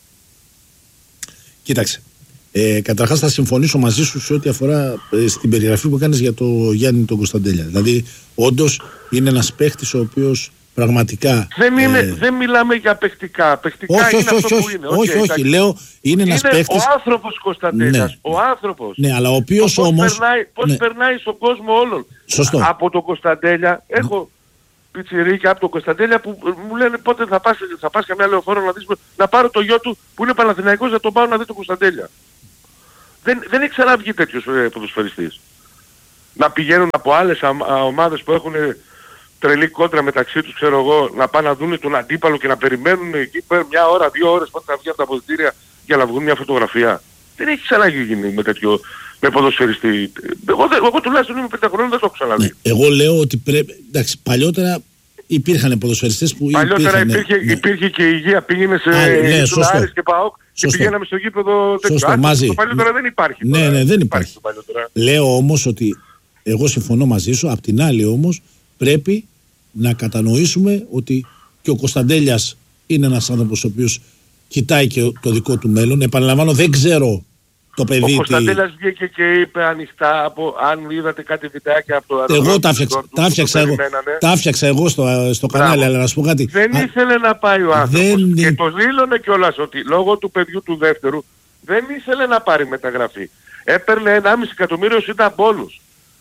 Κοίταξε. Ε, καταρχάς θα συμφωνήσω μαζί σου σε ό,τι αφορά ε, στην περιγραφή που κάνεις για το Γιάννη τον Κωνσταντέλια. Δηλαδή όντως είναι ένας παίχτης ο οποίος πραγματικά... Δεν, είναι, ε... δεν μιλάμε για παιχτικά. Παιχτικά όχι, είναι όχι, αυτό όχι, που είναι. Όχι, όχι, όχι. Λέω είναι ένας είναι παίχτης... ο άνθρωπος Κωνσταντέλιας. Ναι. Ο άνθρωπος. Ναι, αλλά ο οποίος πώς όμως... Περνάει, πώς ναι. περνάει στον κόσμο όλων. Σωστό. Από τον Κωνσταντέλια έχω... πιτσιρίκια από τον Κωνσταντέλια που μου λένε πότε θα πας, θα πας καμιά λεωφόρο να δεις, να πάρω το γιο του που είναι Παναθηναϊκός να τον πάω να δει τον Κωνσταντέλια. Δεν, δεν έχει ξαναβγεί τέτοιος ε, ποδοσφαιριστής. Να πηγαίνουν από άλλες α, α, ομάδες που έχουν τρελή κόντρα μεταξύ τους, ξέρω εγώ, να πάνε να δουν τον αντίπαλο και να περιμένουν εκεί μια ώρα, δύο ώρες πότε θα βγει από τα αποδυτήρια για να βγουν μια φωτογραφία. Δεν έχει ξαναγίνει με τέτοιο, με ποδοσφαιριστή. Εγώ, εγώ τουλάχιστον είμαι πέντε χρόνων, δεν το έχω ξαναδεί. Ναι, εγώ λέω ότι πρέπει, εντάξει, παλιότερα υπήρχαν ποδοσφαιριστές που παλιότερα υπήρχαν, υπήρχε, ναι. υπήρχε και η υγεία, πήγαινε σε ναι, Άρης και ΠΑΟΚ και πηγαίναμε στο γήπεδο τέτοιο. Σωστό, μαζί. Το παλιότερα δεν υπάρχει. Ναι, τώρα. ναι, δεν υπάρχει. υπάρχει λέω όμως ότι εγώ συμφωνώ μαζί σου, απ' την άλλη όμως πρέπει να κατανοήσουμε ότι και ο Κωνσταντέλιας είναι ένας άνθρωπος ο οποίος κοιτάει και το δικό του μέλλον. Επαναλαμβάνω, δεν ξέρω το παιδί. Ο Κωνσταντέλιας βγήκε και είπε ανοιχτά, από, αν είδατε κάτι βιντεάκια από το αεροδρόμιο. Εγώ τα φτιάξα, τα φτιάξα, εγώ, τα φτιάξα εγώ στο, στο κανάλι, αλλά να σου πω κάτι. Δεν Α, ήθελε να πάει ο άνθρωπος δεν... και το δήλωνε κιόλας ότι λόγω του παιδιού του δεύτερου δεν ήθελε να πάρει μεταγραφή. Έπαιρνε ενάμιση εκατομμύριο ήταν πόνους.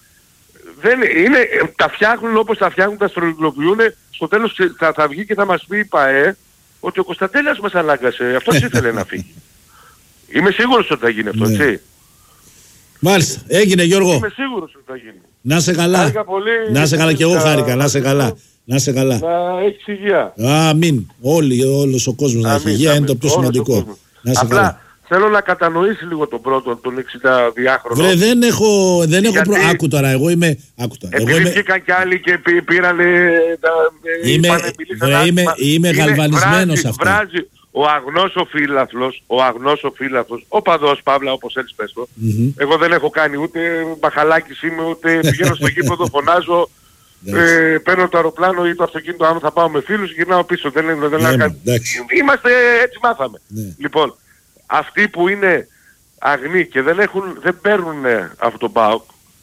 Δεν είναι, τα φτιάχνουν όπως τα φτιάχνουν, τα στρογγυλοποιούν, στο τέλος θα, θα βγει και θα μας πει η ΠΑΕ ότι ο Κωνσταντέλιας μας ανάγκασε, αυτός ήθελε να φύγει. Είμαι σίγουρος ότι θα γίνει αυτό, έτσι. Ναι. Μάλιστα, έγινε Γιώργο. Είμαι σίγουρος ότι θα γίνει. Να σε καλά. Πολύ, να σε καλά και εγώ χάρηκα, να σε καλά. Να σε καλά. Να έχεις υγεία. Αμήν. Όλοι, όλος ο κόσμος να έχει υγεία, είναι το πιο σημαντικό. Να σε απλά καλά. Θέλω να κατανοήσει λίγο τον πρώτο, τον εξηνταδυάχρονο. Βρε, δεν έχω, δεν έχω προ... Άκου τώρα, εγώ είμαι... Άκου τώρα. Επειδή είμαι... βγήκαν κι άλλοι και πή, πήρανε... Τα, είμαι, βρε, είμαι, είμαι γαλβανισμένος βράζει, αυτό. Βράζει ο αγνός ο φίλαθλος, ο αγνός ο φίλαθλος, ο παδός Παύλα, όπως έτσι πες το. Mm-hmm. Εγώ δεν έχω κάνει ούτε μπαχαλάκης είμαι, ούτε πηγαίνω στο γήπεδο, φωνάζω, ε, παίρνω το αεροπλάνο ή το αυτοκίνητο, αν θα πάω με φίλους, γυρνάω πίσω. Δεν, δεν, δεν, ναι, δεν, είμαστε, έτσι μάθαμε. Ναι. Λοιπόν, αυτοί που είναι αγνοί και δεν, έχουν, δεν παίρνουν από τον ΠΑΟΚ,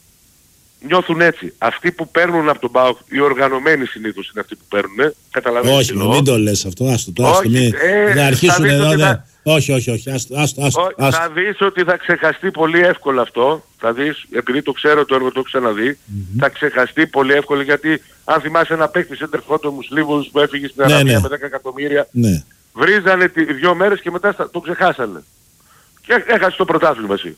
νιώθουν έτσι. Αυτοί που παίρνουν από τον ΠΑΟΚ, οι οργανωμένοι συνήθως είναι αυτοί που παίρνουν. Καταλαβαίνεις. Όχι, μην, μην το λες αυτό. Άστο το, άστο. Μην, ε, να αρχίσουν εδώ. Θα... Δε... Όχι, όχι, όχι. Άστο, άστο, άστο, άστο. Θα δεις ότι θα ξεχαστεί πολύ εύκολα αυτό. Θα δεις, επειδή το ξέρω το έργο το έχω ξαναδεί, mm-hmm. θα ξεχαστεί πολύ εύκολα γιατί αν θυμάσαι ένα παίκτη σε τερφότο Μουσλίβους που έφυγε στην Αραβία ναι, ναι. με δέκα εκατομμύρια, ναι. βρίζανε δύο μέρες και μετά το ξεχάσανε. Και έχασε το πρωτάθλημα εσύ.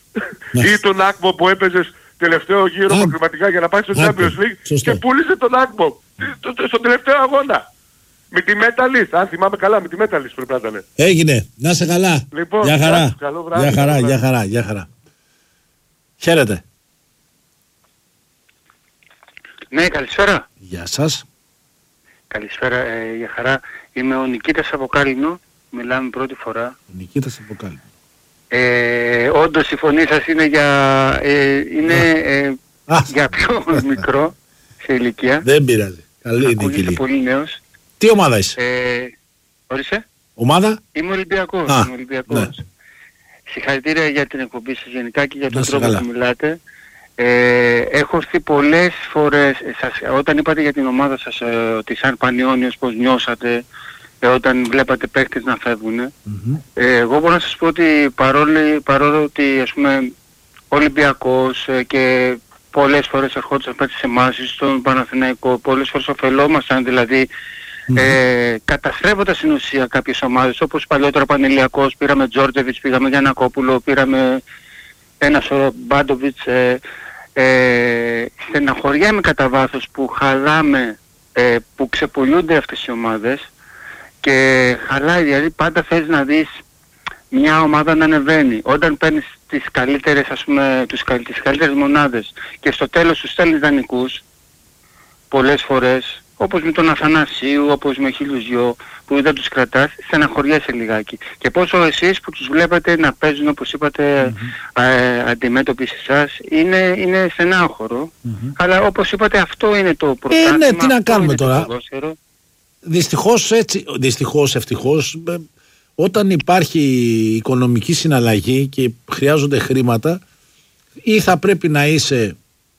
Ή τον Άκμο που έπαιζες τελευταίο γύρο προκριματικά για να πάει στο Champions League και πούλησε τον Άκμο στον τελευταίο αγώνα. Με τη Metalist, αν θυμάμαι καλά, με τη Metalist πρέπει να ήταν. Έγινε, να είσαι καλά. Λοιπόν, για χαρά. Καλό βράδυ, για χαρά, καλό για χαρά, για χαρά. Χαίρετε. Ναι, καλησπέρα. Γεια σας. Καλησπέρα, ε, για χαρά. Είμαι ο Νικήτας από Κάλινο. Μιλάμε πρώτη φορά. Ο Νικήτας από Κάλινο. Ε, όντως η φωνή σας είναι για, ε, είναι, ε, για πιο μικρό σε ηλικία. Δεν πειράζει. Καλή είναι η κύριε. Πολύ νέος. Τι ομάδα είσαι? Ε, ορίστε. Ομάδα? Είμαι Ολυμπιακός. Α, είμαι Ολυμπιακός. Ναι. Συγχαρητήρια για την εκπομπή σας γενικά και για τον τρόπο καλά. που μιλάτε. Ε, έχω έρθει πολλές φορές, σας, όταν είπατε για την ομάδα σας ε, ότι σαν Πανιόνιος πώς νιώσατε ε, όταν βλέπατε παίκτες να φεύγουν. Mm-hmm. Ε, εγώ μπορώ να σας πω ότι παρόλο, παρόλο ότι ας πούμε Ολυμπιακός ε, και πολλές φορές ερχόντουσαν παίκτες σε εμάς στον Παναθηναϊκό, πολλές φορές ωφελόμασταν δηλαδή mm-hmm. ε, καταστρέφοντας στην ουσία κάποιες ομάδες όπως παλιότερα ο Πανελιακός, πήραμε Τζόρτεβιτς, πήγαμε Γιαννακόπουλο, πήραμε ένα σωρό Μπάντοβιτς, ε, ε, στεναχωριέμαι κατά βάθος που χαλάμε, ε, που ξεπουλούνται αυτές οι ομάδες και χαλάει, δηλαδή πάντα θες να δεις μια ομάδα να ανεβαίνει. Όταν παίρνεις τις καλύτερες, ας πούμε, τους, τις καλύτερες μονάδες και στο τέλος τους στέλνεις δανεικούς, πολλές φορές, όπως με τον Αθανασίου, όπως με χίλιους δυο, που δεν τους κρατάς, στεναχωριέσαι λιγάκι. Και πόσο εσείς που τους βλέπετε να παίζουν, όπως είπατε, mm-hmm. ε, αντιμέτωποι σε εσάς, είναι, είναι στενάχωρο. Mm-hmm. Αλλά όπως είπατε, αυτό είναι το πρωτάθλημα. Ε, ναι, τι να κάνουμε τώρα. Δυστυχώς έτσι, δυστυχώς, ευτυχώς, όταν υπάρχει οικονομική συναλλαγή και χρειάζονται χρήματα, ή θα πρέπει να είσαι,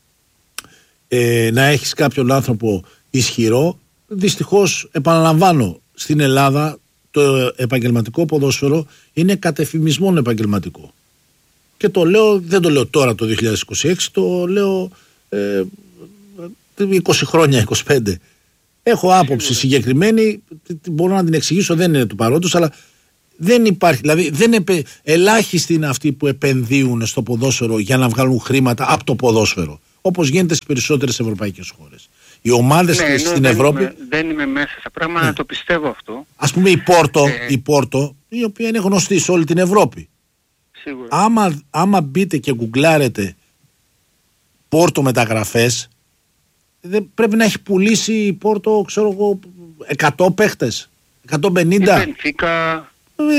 ε, να έχεις κάποιον άνθρωπο ισχυρό. Δυστυχώς, επαναλαμβάνω, στην Ελλάδα το επαγγελματικό ποδόσφαιρο είναι κατεφημισμόν επαγγελματικό. Και το λέω, δεν το λέω τώρα το δύο χιλιάδες είκοσι έξι, το λέω ε, είκοσι χρόνια, είκοσι πέντε. Έχω άποψη συγκεκριμένη, μπορώ να την εξηγήσω, δεν είναι του παρόντος, αλλά δεν υπάρχει. Δηλαδή, δεν επε... ελάχιστοι είναι αυτοί που επενδύουν στο ποδόσφαιρο για να βγάλουν χρήματα από το ποδόσφαιρο. Όπως γίνεται στις περισσότερες ευρωπαϊκές χώρες. Οι ομάδες ναι, στην δεν Ευρώπη. Είμαι, δεν είμαι μέσα στα πράγματα, ναι. να το πιστεύω αυτό. Ας πούμε η Πόρτο, ε... η Πόρτο, η οποία είναι γνωστή σε όλη την Ευρώπη. Σίγουρα. Άμα, άμα μπείτε και γκουγκλάρετε Πόρτο μεταγραφές, δεν πρέπει να έχει πουλήσει η Πόρτο, ξέρω εγώ, εκατό παίχτες, εκατόν πενήντα. Η Μπενφίκα.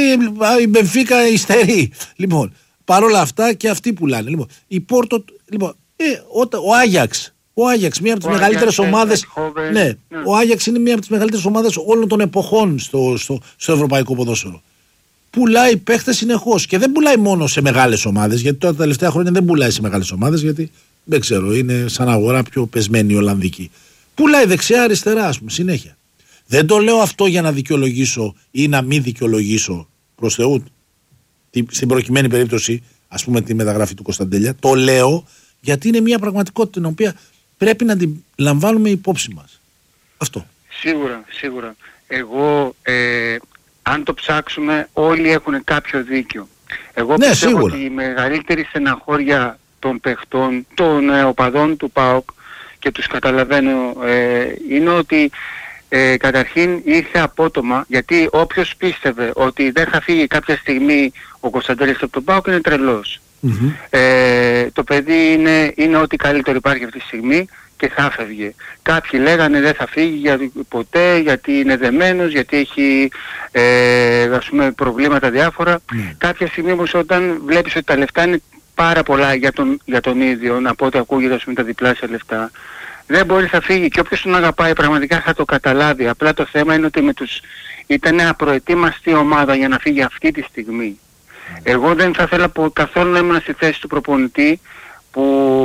Η Μπενφίκα υστερεί. Λοιπόν, παρόλα αυτά και αυτοί πουλάνε. Λοιπόν, η Πόρτο, λοιπόν, ε, ο, ο Άγιαξ, ο Άγιαξ, μία από τις μεγαλύτερες ομάδες. Ναι, ναι, ο Άγιαξ είναι μία από τις μεγαλύτερες ομάδες όλων των εποχών στο, στο, στο ευρωπαϊκό ποδόσφαιρο. Πουλάει παίχτες συνεχώς και δεν πουλάει μόνο σε μεγάλες ομάδες, γιατί τώρα τα τελευταία χρόνια δεν πουλάει σε μεγάλες ομάδες, γιατί δεν ξέρω, είναι σαν αγορά πιο πεσμένη η Ολλανδική. Πουλάει δεξιά αριστερά, ας πούμε, συνέχεια. Δεν το λέω αυτό για να δικαιολογήσω ή να μην δικαιολογήσω προς Θεού στην προκειμένη περίπτωση, ας πούμε, τη μεταγραφή του Κωνσταντέλια. Το λέω γιατί είναι μια πραγματικότητα την οποία πρέπει να την λαμβάνουμε υπόψη μας. Αυτό. Σίγουρα, σίγουρα. Εγώ, ε, αν το ψάξουμε, όλοι έχουν κάποιο δίκιο. Εγώ ναι, πιστεύω σίγουρα. ότι η μεγαλύτερη στεναχώρια των παιχτών, των ε, οπαδών του ΠΑΟΚ, και τους καταλαβαίνω, ε, είναι ότι ε, καταρχήν ήρθε απότομα, γιατί όποιος πίστευε ότι δεν θα φύγει κάποια στιγμή ο Κωνσταντέλης από τον ΠΑΟΚ είναι τρελός. Mm-hmm. Ε, το παιδί είναι, είναι ό,τι καλύτερο υπάρχει αυτή τη στιγμή και θα φεύγει. Κάποιοι λέγανε δεν θα φύγει γιατί, ποτέ, γιατί είναι δεμένος, γιατί έχει ε, ας πούμε, προβλήματα διάφορα. Mm. Κάποια στιγμή όμως όταν βλέπεις ότι τα λεφτά είναι πάρα πολλά για τον, για τον ίδιο, από ό,τι ακούγεται ας πούμε, τα διπλάσια λεφτά, δεν μπορεί να φύγει και όποιος τον αγαπάει πραγματικά θα το καταλάβει. Απλά το θέμα είναι ότι με τους... ήταν απροετοίμαστη ομάδα για να φύγει αυτή τη στιγμή. Εγώ δεν θα ήθελα καθόλου να ήμουν στη θέση του προπονητή που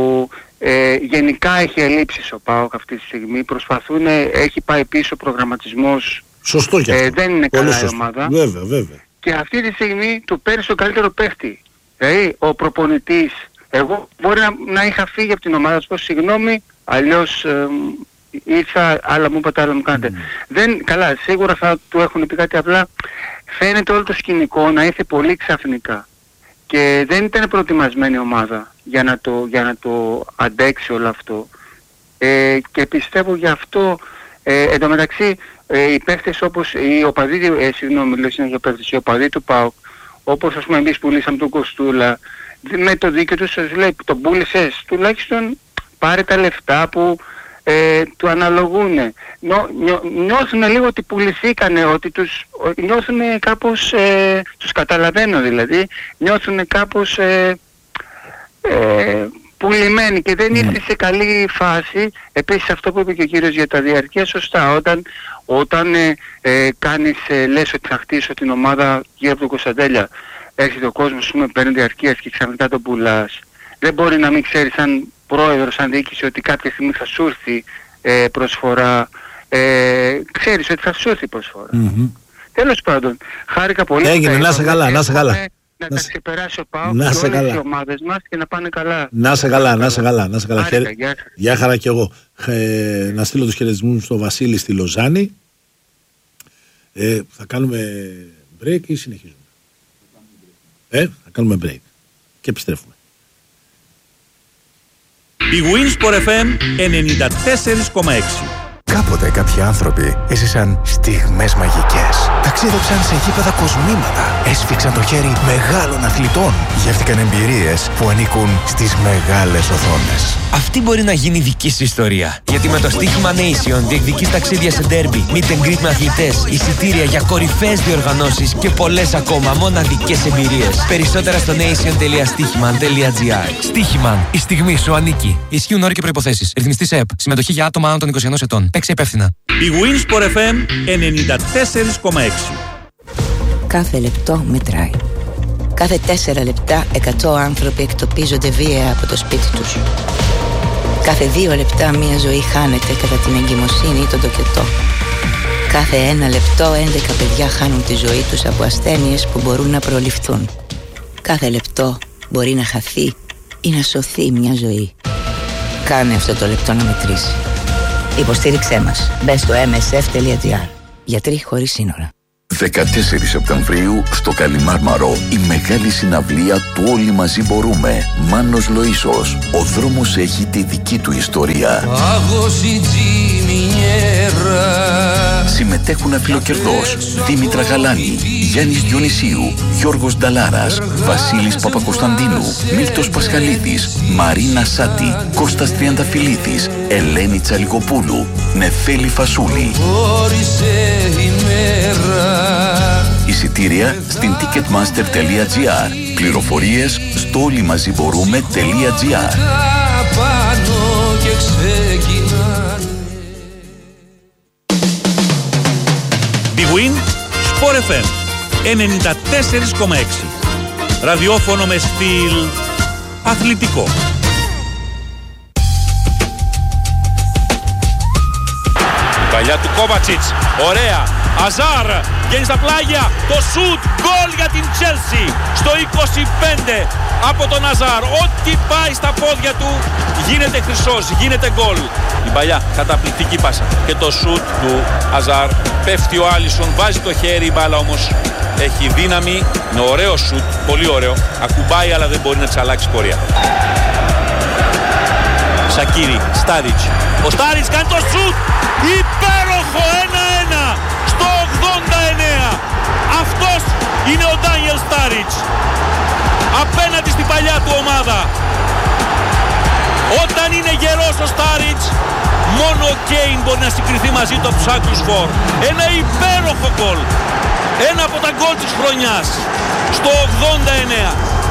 ε, γενικά έχει ελλείψεις ο ΠΑΟΚ αυτή τη στιγμή. Προσπαθούν, έχει πάει πίσω ο προγραμματισμός. Σωστό και αυτό. Ε, δεν είναι πολύ καλά σωστό. Η ομάδα. Βέβαια, βέβαια. Και αυτή τη στιγμή του παίρνει τον καλύτερο παίχτη. Δηλαδή ο προπονητής, εγώ μπορεί να, να είχα φύγει από την ομάδα, να σου πω συγγνώμη, αλλιώς ε, ήρθα, άλλα μου είπατε, άλλα μου κάνετε. Mm. Δεν, καλά, σίγουρα θα του έχουν πει κάτι, απλά φαίνεται όλο το σκηνικό να ήρθε πολύ ξαφνικά. Και δεν ήταν προετοιμασμένη η ομάδα για να το, για να το αντέξει όλο αυτό. Ε, και πιστεύω γι' αυτό, ε, εν τω μεταξύ, ε, οι παίχτες όπως, οι οπαδοί, ε, συγγνώμη, λέω συνέχεια παίχτες, οι οπαδοί του ΠΑΟΚ, όπως ας πούμε εμείς πουλήσαμε τον Κωστούλα, με το δίκαιο τους σας λέει, τον πούλησες, τουλάχιστον πάρε τα λεφτά που ε, του αναλογούν. Νιώ, νιώ, νιώθουν λίγο ότι πουληθήκανε, ότι τους νιώθουν κάπως, ε, τους καταλαβαίνω δηλαδή, νιώθουν κάπως ε, ε, πουλημένοι και δεν ήρθε σε καλή φάση. Επίσης αυτό που είπε και ο κύριος για τα διαρκεία, σωστά, όταν, όταν ε, ε, κάνεις, ε, λες ότι θα χτίσω την ομάδα γύρω από τον Κωνσταντέλια, έρχεται ο κόσμος, πούμε, παίρνει διαρκείας και ξαφνικά τον πουλάς. Δεν μπορεί να μην ξέρει σαν πρόεδρος, σαν διοίκηση, ότι κάποια στιγμή θα σου έρθει ε, προσφορά. Ε, ξέρεις ότι θα σου έρθει προσφορά. Mm-hmm. Τέλος πάντων, χάρηκα πολύ. Έγινε, να σε καλά, να σε καλά. Να τα ξεπεράσει ο ΠΑΟΚ και όλες οι ομάδες μας και να πάνε καλά. Να σε καλά, να σε καλά. Να σε καλά. Χάρηκα, γεια, γεια χαρά κι εγώ. Ε, να στείλω τους χαιρετισμούς στο Βασίλη στη Λοζάνη. Ε, θα κάνουμε break ή συνεχίζουμε? Ε, θα κάνουμε break και επιστρέφουμε. Η Winsport εφ εμ ενενήντα τέσσερα κόμμα έξι. Κάποτε κάποιοι άνθρωποι έζησαν στιγμές μαγικές. Ταξίδεψαν σε γήπεδα κοσμήματα. Έσφιξαν το χέρι μεγάλων αθλητών. Γεύτηκαν εμπειρίες που ανήκουν στις μεγάλες οθόνες. Αυτή μπορεί να γίνει δική σου ιστορία. Γιατί με το στοίχημα Nation διεκδικείς ταξίδια σε ντέρμπι, meet and greet με αθλητές, εισιτήρια για κορυφαίες διοργανώσεις και πολλές ακόμα μοναδικές εμπειρίες. Περισσότερα στο nation τελεία στοίχημαν τελεία τζι άρ. Στοίχημαν. Η στιγμή σου ανήκει. Ισχύουν όροι και προϋποθέσεις. Ρυθμιστής ΕΕΠ. Συμμετοχή για άτομα άνω των είκοσι ενός ετών. Παίξε υπεύθυνα. Η Winsport εφ εμ ενενήντα τέσσερα κόμμα έξι. Κάθε λεπτό μετράει. Κάθε τέσσερα λεπτά εκατό άνθρωποι εκτοπίζονται βία από το σπίτι τους. Κάθε δύο λεπτά μία ζωή χάνεται κατά την εγκυμοσύνη ή τον τοκετό. Κάθε ένα λεπτό έντεκα παιδιά χάνουν τη ζωή τους από ασθένειες που μπορούν να προληφθούν. Κάθε λεπτό μπορεί να χαθεί ή να σωθεί μια ζωή. Κάνε αυτό το λεπτό να μετρήσει. Υποστήριξέ μας. Μπες στο εμ ες εφ τελεία τζι άρ. Γιατροί χωρίς σύνορα. δεκατέσσερις Σεπτεμβρίου στο Καλιμάρμαρο η μεγάλη συναυλία του Όλοι Μαζί Μπορούμε. Μάνος Λοΐσος. Ο δρόμος έχει τη δική του ιστορία. Συμμετέχουν αφιλοκερδός Δήμητρα Γαλάνη, Γιάννης Διονυσίου, Γιώργος Νταλάρας, Βασίλης Παπακοσταντίνου, Μίλτος Πασχαλίδης, Μαρίνα Σάτη, Κώστας Τριανταφυλλίδης, Ελένη Τσαλικοπούλου, Νεφέλη Φασούλη. Εισιτήρια στην ticketmaster τελεία τζι άρ. Πληροφορίες στο όλοιμαζιμπορούμε.gr. Big Win Sport εφ εμ ενενήντα τέσσερα κόμμα έξι. Ραδιόφωνο με στυλ αθλητικό. Παλιά του Κόβατσιτς, ωραία, Αζάρ, βγαίνει στα πλάγια, το σουτ, γκολ για την Chelsea, στο είκοσι πέντε από τον Αζάρ, ό,τι πάει στα πόδια του γίνεται χρυσός, γίνεται γκολ. Η παλιά καταπληκτική πάσα και το σουτ του Αζάρ, πέφτει ο Άλισον, βάζει το χέρι, η μπάλα όμως έχει δύναμη, είναι ωραίο σουτ, πολύ ωραίο, ακουμπάει αλλά δεν μπορεί να της αλλάξει πορεία. Σακίρι, Στάριτς, ο Στάριτς κάνει το σουτ, υπέροχο, ένα ένα στο ογδόντα εννέα. Αυτός είναι ο Ντάνιελ Στάριτς απέναντι στην παλιά του ομάδα. Όταν είναι γερός ο Στάριτς, μόνο ο Κέιν μπορεί να συγκριθεί μαζί του από τους άλλους φορ. Ένα υπέροχο γκολ, ένα από τα γκολ της χρονιάς στο ογδόντα εννέα.